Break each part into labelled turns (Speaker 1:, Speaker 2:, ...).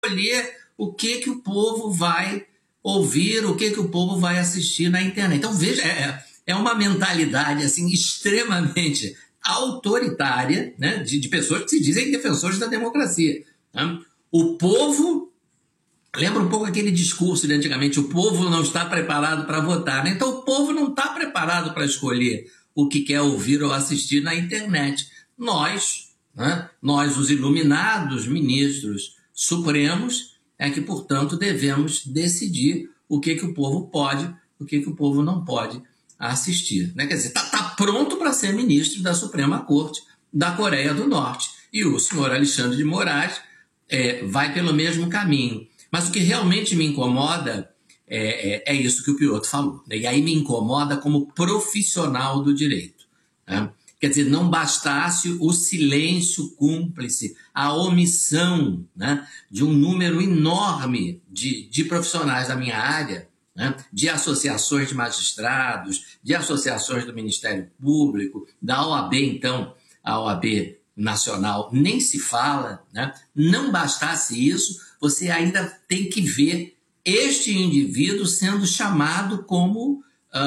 Speaker 1: escolher o que o povo vai ouvir, o que o povo vai assistir na internet. Então, veja, é uma mentalidade assim, extremamente autoritária, né, de pessoas que se dizem defensores da democracia. Né? O povo, lembra um pouco aquele discurso de antigamente, o povo não está preparado para votar. Né? Então, o povo não está preparado para escolher o que quer ouvir ou assistir na internet. Nós, os iluminados ministros supremos, é que, portanto, devemos decidir o que o povo pode, o que o povo não pode assistir. Né? Quer dizer, está pronto para ser ministro da Suprema Corte da Coreia do Norte. E o senhor Alexandre de Moraes vai pelo mesmo caminho. Mas o que realmente me incomoda é isso que o Piotr falou. Né? E aí me incomoda como profissional do direito. Né? Quer dizer, não bastasse o silêncio cúmplice, a omissão, né, de um número enorme de profissionais da minha área, né, de associações de magistrados, de associações do Ministério Público, da OAB, então, a OAB Nacional nem se fala, né? Não bastasse isso, você ainda tem que ver este indivíduo sendo chamado como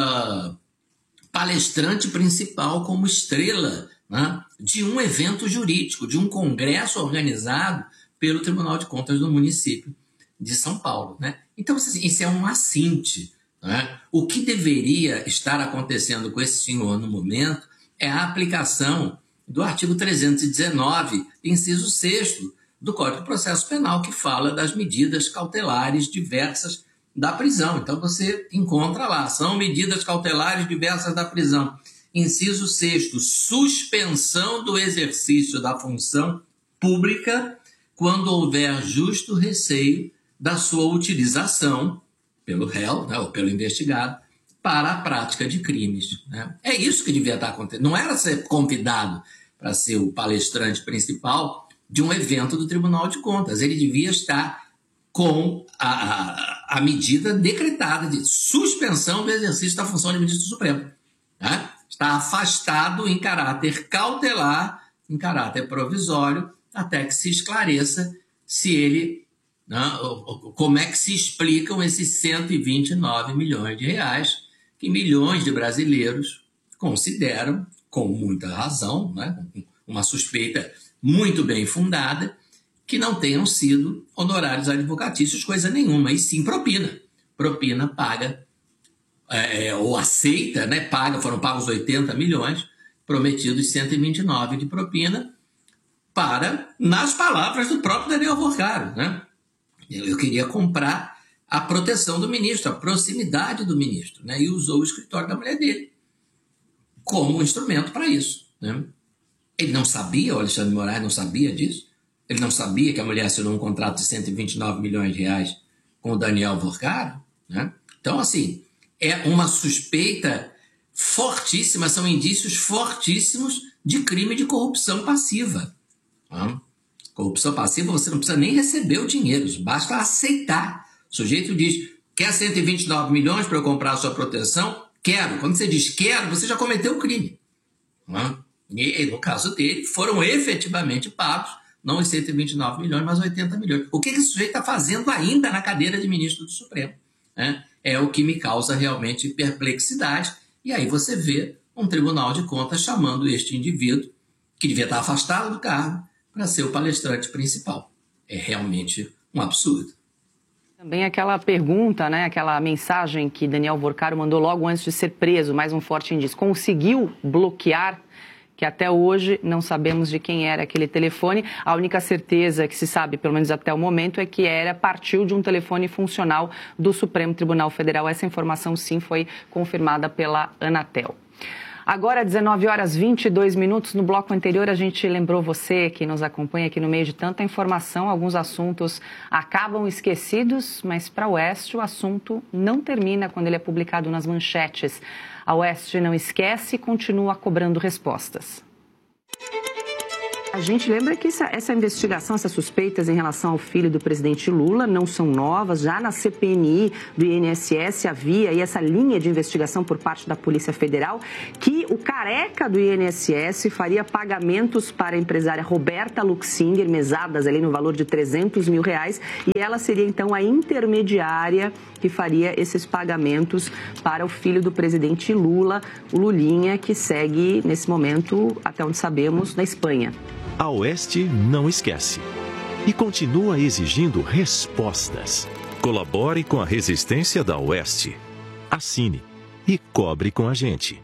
Speaker 1: palestrante principal, como estrela, né, de um evento jurídico, de um congresso organizado pelo Tribunal de Contas do município de São Paulo. Né? Então, isso é um assinte. Né? O que deveria estar acontecendo com esse senhor no momento é a aplicação do artigo 319, inciso 6º, do Código de Processo Penal, que fala das medidas cautelares diversas da prisão. Então, você encontra lá, são medidas cautelares diversas da prisão. Inciso 6º, suspensão do exercício da função pública quando houver justo receio da sua utilização pelo réu, né, ou pelo investigado, para a prática de crimes. Né? É isso que devia estar acontecendo. Não era ser convidado para ser o palestrante principal de um evento do Tribunal de Contas. Ele devia estar com a medida decretada de suspensão do exercício da função de ministro do Supremo. Né? Está afastado em caráter cautelar, em caráter provisório, até que se esclareça se ele, né, como é que se explicam esses 129 milhões de reais que milhões de brasileiros consideram, com muita razão, né, uma suspeita muito bem fundada, que não tenham sido honorários advocatícios, coisa nenhuma, e sim propina. Propina paga, ou aceita, né, paga, foram pagos 80 milhões, prometidos 129 de propina, para, nas palavras do próprio Daniel Vorcaro, né? Eu queria comprar a proteção do ministro, a proximidade do ministro, né? E usou o escritório da mulher dele como instrumento para isso. Né? Ele não sabia, o Alexandre de Moraes não sabia disso? Ele não sabia que a mulher assinou um contrato de 129 milhões de reais com o Daniel Vorcaro? Né? Então, assim, é uma suspeita fortíssima, são indícios fortíssimos de crime de corrupção passiva. Né? Corrupção passiva, você não precisa nem receber o dinheiro, basta aceitar. O sujeito diz, quer 129 milhões para eu comprar a sua proteção? Quero. Quando você diz quero, você já cometeu o crime. Né? E no caso dele, foram efetivamente pagos, não os 129 milhões, mas 80 milhões. O que esse sujeito está fazendo ainda na cadeira de ministro do Supremo? Né? É o que me causa realmente perplexidade. E aí você vê um Tribunal de Contas chamando este indivíduo, que devia estar afastado do cargo, para ser o palestrante principal. É realmente um absurdo.
Speaker 2: Também aquela pergunta, né, aquela mensagem que Daniel Vorcaro mandou logo antes de ser preso, mais um forte indício. Conseguiu bloquear, que até hoje não sabemos de quem era aquele telefone. A única certeza que se sabe, pelo menos até o momento, é que partiu de um telefone funcional do Supremo Tribunal Federal. Essa informação, sim, foi confirmada pela Anatel. Agora, 19h22, no bloco anterior a gente lembrou você que nos acompanha aqui no meio de tanta informação, alguns assuntos acabam esquecidos, mas para a Oeste o assunto não termina quando ele é publicado nas manchetes. A Oeste não esquece e continua cobrando respostas. A gente lembra que essa investigação, essas suspeitas em relação ao filho do presidente Lula não são novas. Já na CPMI do INSS havia aí essa linha de investigação por parte da Polícia Federal que o careca do INSS faria pagamentos para a empresária Roberta Luxinger, mesadas ali no valor de R$300 mil, e ela seria então a intermediária que faria esses pagamentos para o filho do presidente Lula, o Lulinha, que segue nesse momento, até onde sabemos, na Espanha.
Speaker 3: A Oeste não esquece e continua exigindo respostas. Colabore com a resistência da Oeste. Assine e cobre com a gente.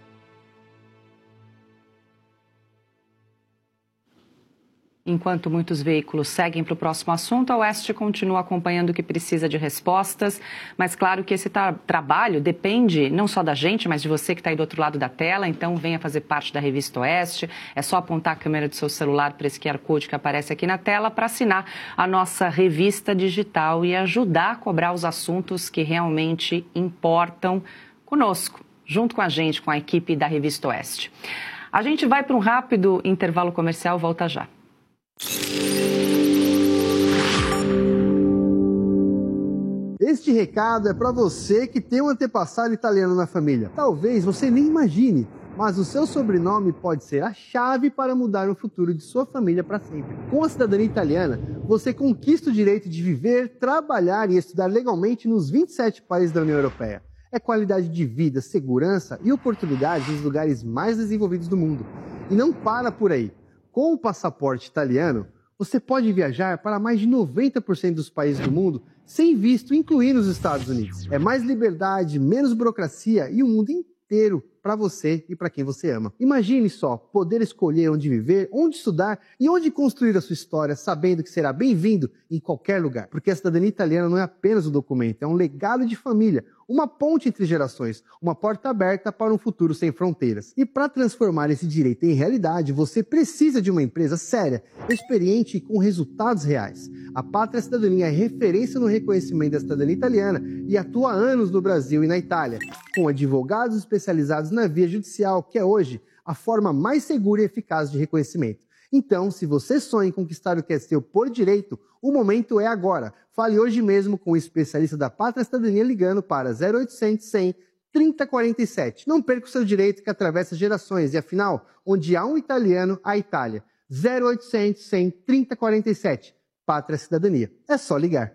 Speaker 2: Enquanto muitos veículos seguem para o próximo assunto, a Oeste continua acompanhando o que precisa de respostas, mas claro que esse trabalho depende não só da gente, mas de você que está aí do outro lado da tela, então venha fazer parte da Revista Oeste, é só apontar a câmera do seu celular para esse QR Code que aparece aqui na tela para assinar a nossa revista digital e ajudar a cobrar os assuntos que realmente importam conosco, junto com a gente, com a equipe da Revista Oeste. A gente vai para um rápido intervalo comercial, volta já.
Speaker 4: Este recado é para você que tem um antepassado italiano na família. Talvez você nem imagine, mas o seu sobrenome pode ser a chave para mudar o futuro de sua família para sempre. Com a cidadania italiana, você conquista o direito de viver, trabalhar e estudar legalmente nos 27 países da União Europeia. É qualidade de vida, segurança e oportunidades nos lugares mais desenvolvidos do mundo. E não para por aí. Com o passaporte italiano, você pode viajar para mais de 90% dos países do mundo sem visto, incluindo os Estados Unidos. É mais liberdade, menos burocracia e o mundo inteiro para você e para quem você ama. Imagine só, poder escolher onde viver, onde estudar e onde construir a sua história, sabendo que será bem-vindo em qualquer lugar. Porque a cidadania italiana não é apenas um documento, é um legado de família, uma ponte entre gerações, uma porta aberta para um futuro sem fronteiras. E para transformar esse direito em realidade, você precisa de uma empresa séria, experiente e com resultados reais. A Pátria Cidadania é referência no reconhecimento da cidadania italiana e atua há anos no Brasil e na Itália, com advogados especializados na via judicial, que é hoje a forma mais segura e eficaz de reconhecimento. Então, se você sonha em conquistar o que é seu por direito, o momento é agora. Fale hoje mesmo com o especialista da Pátria Cidadania ligando para 0800 100 3047. Não perca o seu direito que atravessa gerações e, afinal, onde há um italiano, há Itália. 0800 100 3047. Pátria Cidadania. É só ligar.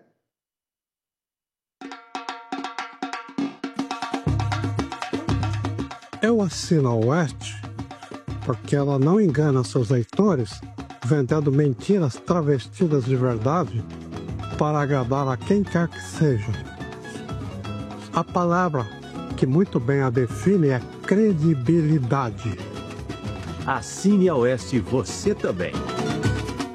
Speaker 5: Eu assino a Oeste porque ela não engana seus leitores vendendo mentiras travestidas de verdade para agradar a quem quer que seja. A palavra que muito bem a define é credibilidade.
Speaker 3: Assine a Oeste você também.